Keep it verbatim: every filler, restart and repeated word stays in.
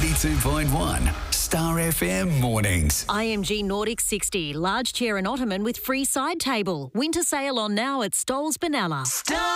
ninety-two point one Star F M mornings. I M G Nordic sixty, large chair and ottoman with free side table. Winter sale on now at Stoles Benalla. Star